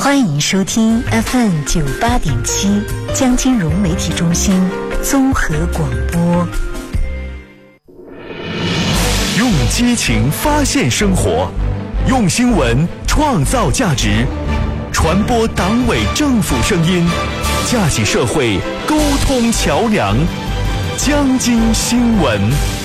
欢迎收听 FM98.7 江金融媒体中心综合广播。 用激情发现生活，用新闻创造价值，传播党委政府声音，架起社会沟通桥梁。江津新闻。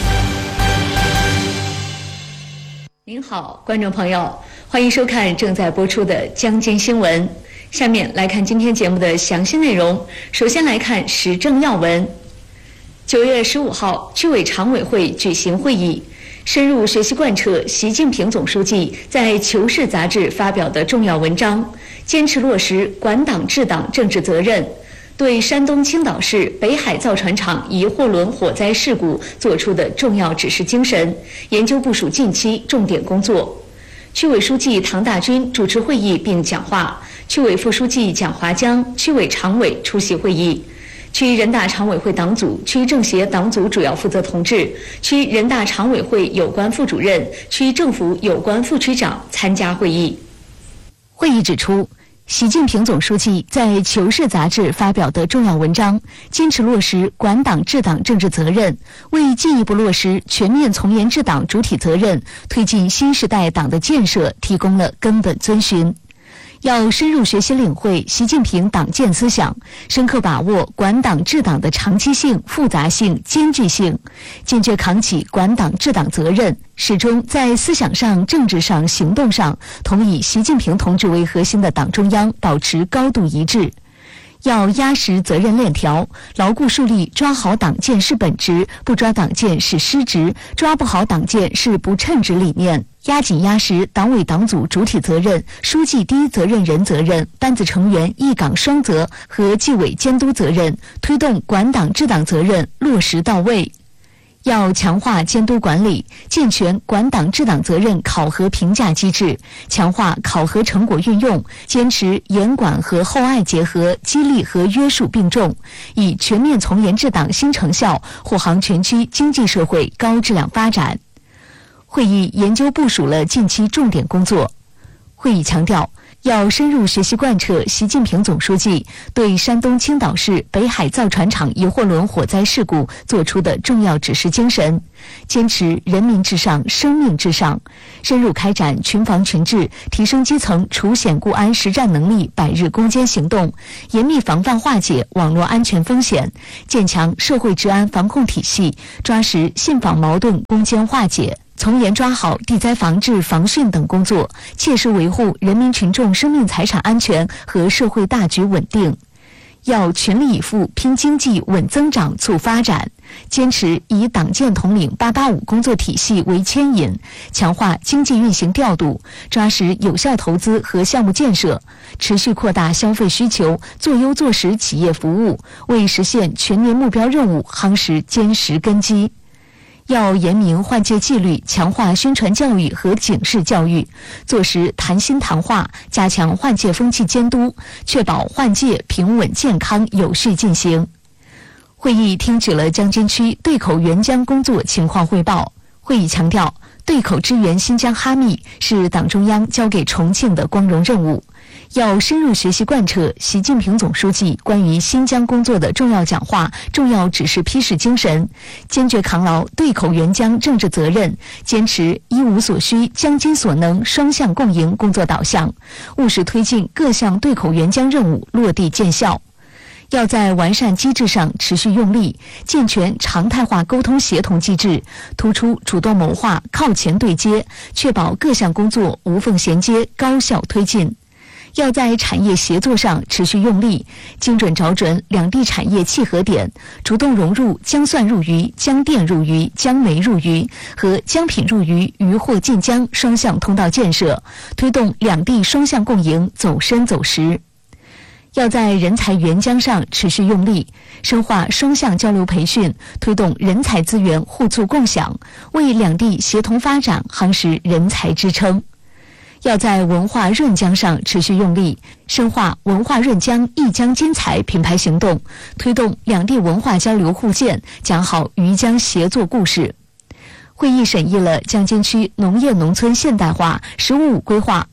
您好，观众朋友，欢迎收看正在播出的江津新闻。下面来看今天节目的详细内容。首先来看时政要闻。9月15号，区委常委会举行会议，深入学习贯彻习近平总书记在《求是》杂志发表的重要文章，坚持落实管党治党政治责任，对山东青岛市北海造船厂一货轮火灾事故作出的重要指示精神，研究部署近期重点工作。区委书记唐大军主持会议并讲话，区委副书记蒋华江、区委常委出席会议。区人大常委会党组、区政协党组主要负责同志、区人大常委会有关副主任、区政府有关副区长参加会议。会议指出，习近平总书记在《求是》杂志发表的重要文章，坚持落实管党治党政治责任，为进一步落实全面从严治党主体责任，推进新时代党的建设提供了根本遵循。要深入学习领会习近平党建思想，深刻把握管党治党的长期性、复杂性、艰巨性，坚决扛起管党治党责任，始终在思想上、政治上、行动上同以习近平同志为核心的党中央保持高度一致。要压实责任链条，牢固树立抓好党建是本职，不抓党建是失职，抓不好党建是不称职理念，压紧压实党委党组主体责任、书记第一责任人责任、班子成员一岗双责和纪委监督责任，推动管党治党责任落实到位。要强化监督管理，健全管党治党责任考核评价机制，强化考核成果运用，坚持严管和厚爱结合，激励和约束并重，以全面从严治党新成效护航全区经济社会高质量发展。会议研究部署了近期重点工作。会议强调，要深入学习贯彻习近平总书记对山东青岛市北海造船厂一货轮火灾事故作出的重要指示精神，坚持人民至上、生命至上，深入开展群防群治、提升基层除险固安实战能力百日攻坚行动，严密防范化解网络安全风险，建强社会治安防控体系，抓实信访矛盾攻坚化解，从严抓好地灾防治、防汛等工作，切实维护人民群众生命财产安全和社会大局稳定。要全力以赴拼经济稳增长促发展，坚持以党建统领885工作体系为牵引，强化经济运行调度，抓实有效投资和项目建设，持续扩大消费需求，做优做实企业服务，为实现全年目标任务夯实坚实根基。要严明换届纪律，强化宣传教育和警示教育，做实谈心谈话，加强换届风气监督，确保换届平稳健康有序进行。会议听取了江津区对口援疆工作情况汇报。会议强调，对口支援新疆哈密是党中央交给重庆的光荣任务，要深入学习贯彻习近平总书记关于新疆工作的重要讲话、重要指示批示精神，坚决扛牢对口援疆政治责任，坚持一无所需、江津所能双向共赢工作导向，务实推进各项对口援疆任务落地见效。要在完善机制上持续用力，健全常态化沟通协同机制，突出主动谋划、靠前对接，确保各项工作无缝衔接、高效推进。要在产业协作上持续用力，精准找准两地产业契合点，主动融入姜蒜入渝、姜电入渝、姜煤入渝和姜品入渝渔获进疆双向通道建设，推动两地双向共赢走深走实。要在人才援疆上持续用力，深化双向交流培训，推动人才资源互促共享，为两地协同发展夯实人才支撑。要在文化润疆上持续用力，深化文化润疆一疆金彩品牌行动，推动两地文化交流互鉴，讲好渝疆协作故事。会议审议了江津区农业农村现代化“十五五”规划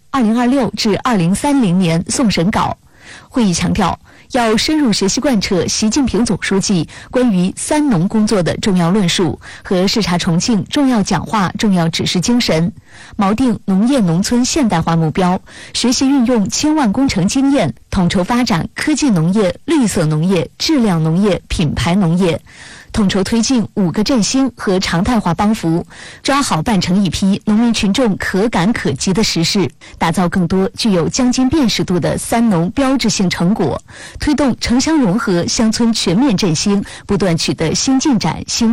2026至2030年送审稿。会议强调，要深入学习贯彻习近平总书记关于三农工作的重要论述和视察重庆重要讲话重要指示精神，锚定农业农村现代化目标，学习运用千万工程经验，统筹发展科技农业、绿色农业、质量农业、品牌农业，统筹推进5个振兴和常态化帮扶，抓好办成一批农民群众可感可及的实事，打造更多具有江津辨识度的三农标志性成果，推动城乡融合、乡村全面振兴不断取得新进展、新